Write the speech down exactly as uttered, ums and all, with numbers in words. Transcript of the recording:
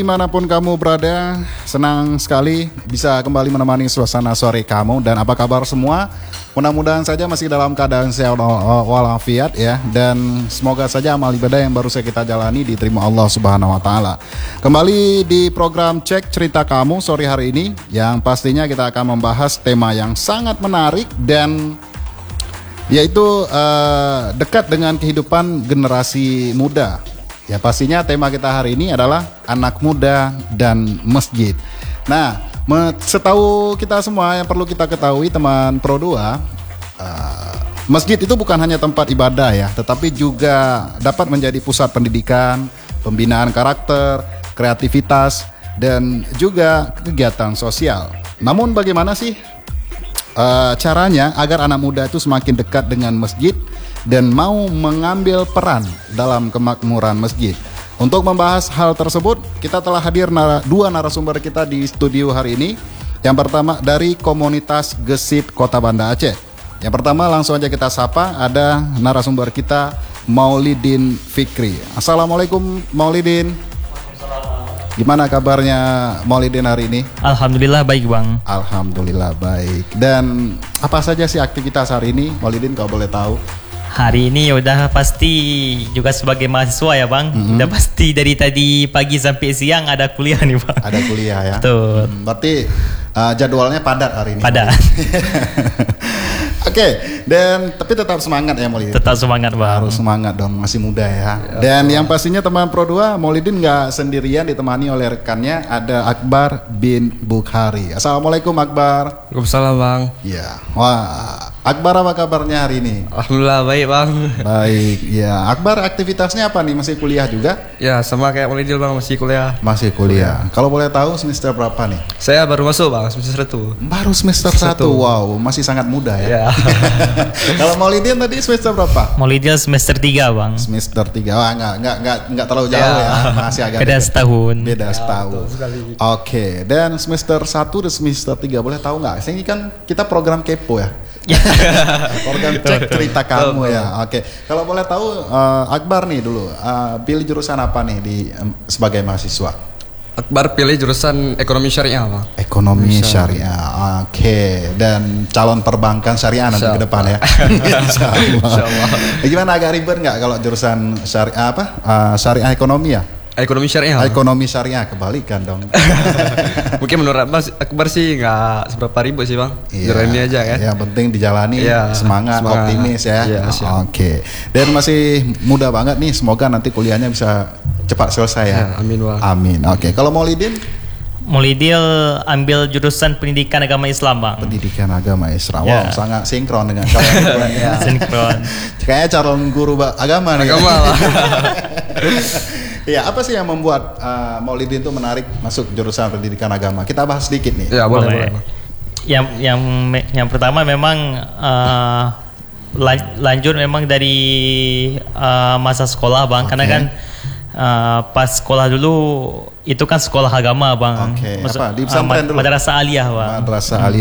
Dimanapun kamu berada, senang sekali bisa kembali menemani suasana sore kamu. Dan apa kabar semua? Mudah-mudahan saja masih dalam keadaan sehat walafiat ya. Dan semoga saja amal ibadah yang baru saja kita jalani diterima Allah Subhanahu Wa Taala. Kembali di program Cek Cerita Kamu sore hari ini, yang pastinya kita akan membahas tema yang sangat menarik dan yaitu uh, dekat dengan kehidupan generasi muda. Ya pastinya tema kita hari ini adalah anak muda dan masjid. Nah, setahu kita semua yang perlu kita ketahui teman Pro dua, uh, masjid itu bukan hanya tempat ibadah ya, tetapi juga dapat menjadi pusat pendidikan, pembinaan karakter, kreativitas, dan juga kegiatan sosial. Namun bagaimana sih uh, caranya agar anak muda itu semakin dekat dengan masjid dan mau mengambil peran dalam kemakmuran masjid? Untuk membahas hal tersebut, kita telah hadir nar- dua narasumber kita di studio hari ini. Yang pertama dari komunitas Gesit Kota Banda Aceh. Yang pertama langsung aja kita sapa, ada narasumber kita Maulidin Fikri. Assalamualaikum Maulidin. Gimana kabarnya Maulidin hari ini? Alhamdulillah baik bang. Alhamdulillah baik. Dan apa saja sih aktivitas hari ini Maulidin kalau boleh tahu? Hari ini udah pasti juga sebagai mahasiswa ya bang. Mm-hmm. Udah pasti dari tadi pagi sampai siang ada kuliah nih bang. Ada kuliah ya. Betul. Hmm, berarti uh, jadwalnya padat hari ini. Padat. Oke, okay, dan tapi tetap semangat ya Maulidin. Tetap semangat bang. Harus semangat dong, masih muda ya. Dan yang pastinya teman Pro dua, Maulidin nggak sendirian, ditemani oleh rekannya ada Akbar bin Bukhari. Assalamualaikum Akbar. Waalaikumsalam bang. Ya, wah Akbar apa kabarnya hari ini? Alhamdulillah baik bang. Baik, ya Akbar aktivitasnya apa nih? Masih kuliah juga? Ya sama kayak Maulidin bang, masih kuliah. Masih kuliah. Kalau boleh tahu semester berapa nih? Saya baru masuk bang, semester satu. Baru semester satu, wow masih sangat muda ya. Ya. Kalau Maulidin tadi semester berapa? Maulidin semester tiga bang. Semester tiga, wah nggak nggak nggak nggak terlalu jauh ya, ya. Masih agak beda setahun. Beda ya, setahun. Oke, okay. Dan semester satu dan semester tiga boleh tahu nggak? Ini kan kita program kepo ya. Program Cek Cerita Kamu ya. Oke, okay. Kalau boleh tahu uh, Akbar nih dulu, uh, pilih jurusan apa nih di um, sebagai mahasiswa? Akbar pilih jurusan ekonomi syariah bang. Ekonomi syariah, oke. Okay. Dan calon perbankan syariah nanti ke depan ya. Insyaallah. Gimana, agak ribet nggak kalau jurusan syariah apa? Uh, syariah ekonomi ya? Ekonomi syariah. Ekonomi syariah, kebalikan dong. Mungkin menurut Mas Akbar sih nggak seberapa ribet sih bang. Iya, Jalani aja kan. Yang penting dijalani, iya, semangat, semangat, optimis ya. Iya, oke. Okay. Dan masih muda banget nih, semoga nanti kuliahnya bisa cepat selesai ya. Ya amin bang. Amin. Oke. Okay. Kalau Maulidin? Maulidin ambil jurusan pendidikan agama Islam bang. Pendidikan agama Islam. Ya. Wow, sangat sinkron dengan kalian. Ya. Sinkron. Kayaknya calon guru agama nih. Agama lah. Ya, apa sih yang membuat uh, Maulidin itu menarik masuk jurusan pendidikan agama? Kita bahas sedikit nih. Ya boleh. boleh. boleh. Yang yang yang pertama memang uh, lanjut memang dari uh, masa sekolah bang, okay. Karena kan uh, pas sekolah dulu itu kan sekolah agama bang. Oke. Okay. Apa di pesantren uh, dulu? Madrasah Aliyah bang. Madrasah Aliyah.